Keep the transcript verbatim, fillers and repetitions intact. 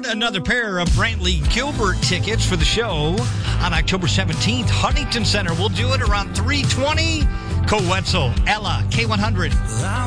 another pair of Brantley Gilbert tickets for the show on October seventeenth. Huntington Center. We'll do it around three twenty. Cole Wetzel, Ella, K one hundred.